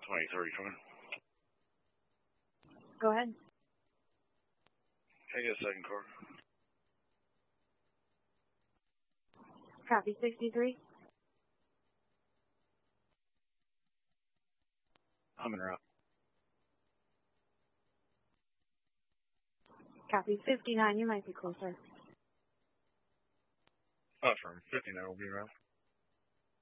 2030, Go ahead. Can I get a second car? Copy 63. I'm en route. Copy 59. You might be closer. From 59 will be around.